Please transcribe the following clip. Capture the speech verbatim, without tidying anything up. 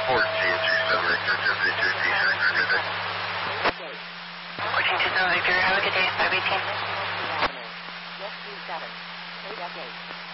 fourteen two seven Victor, Tiffany two D, have a good day. fourteen two seven Victor, have a good day, five eighteen. Yes, two seven. eight F eight.